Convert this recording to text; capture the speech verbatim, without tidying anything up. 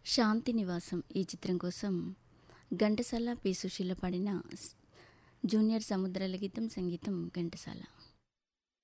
శాంతి నివాసం ఈ చిత్రం కోసం ఘంటసాల పి సుశీల పాడిన స్- జూనియర్ సముద్రాల గీతం సంగీతం ఘంటసాల.